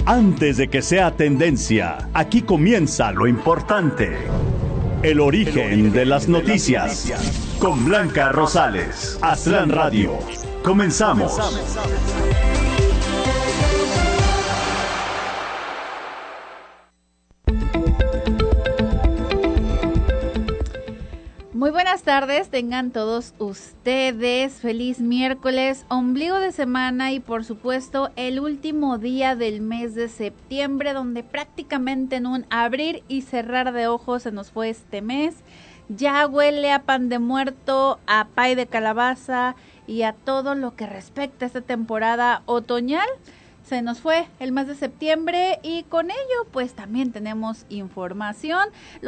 Antes de que sea tendencia, aquí comienza lo importante. El origen de las noticias. Con Blanca Rosales. Aztlán Radio. Comenzamos. Muy buenas tardes, tengan todos ustedes. Feliz miércoles, ombligo de semana y por supuesto el último día del mes de septiembre, donde prácticamente en un abrir y cerrar de ojos se nos fue este mes. Ya huele a pan de muerto, a pay de calabaza y a todo lo que respecta a esta temporada otoñal. Se nos fue el mes de septiembre y con ello pues también tenemos información.